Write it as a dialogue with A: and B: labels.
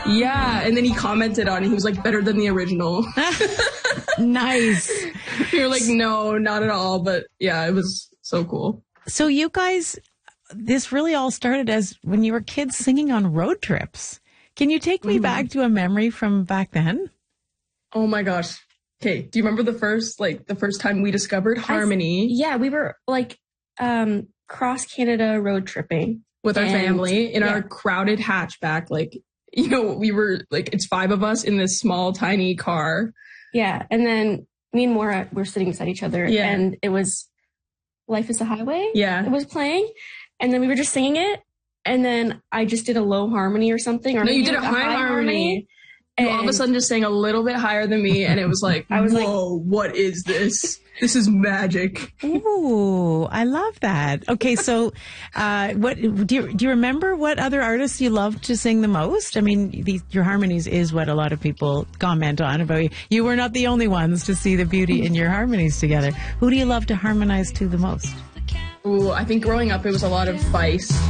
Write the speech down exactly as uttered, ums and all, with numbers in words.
A: Yeah, and then he commented on it. He was like, better than the original.
B: Nice.
A: You're like, no, not at all. But yeah, it was so cool.
B: So you guys, this really all started as when you were kids singing on road trips. Can you take me mm-hmm. back to a memory from back then?
A: Oh my gosh. Okay. Do you remember the first, like the first time we discovered Harmony?
C: I, yeah, we were like um, cross Canada road tripping
A: with our
C: and,
A: family in
C: yeah.
A: our crowded hatchback. Like, you know, we were like, it's five of us in this small, tiny car.
C: Yeah. And then me and Maura were sitting beside each other
A: yeah.
C: and it was Life is a Highway.
A: Yeah.
C: It was playing. And then we were just singing it. And then I just did a low harmony or something. Or
A: no, you did a high, high harmony. harmony. You all of a sudden just sang a little bit higher than me. And it was like, I was whoa, like, what is this? This is magic.
B: Ooh, I love that. Okay, so uh, what do you, do you remember what other artists you loved to sing the most? I mean, the, your harmonies is what a lot of people comment on about you. You were not the only ones to see the beauty in your harmonies together. Who do you love to harmonize to the most?
A: Ooh, I think growing up it was a lot of Vice.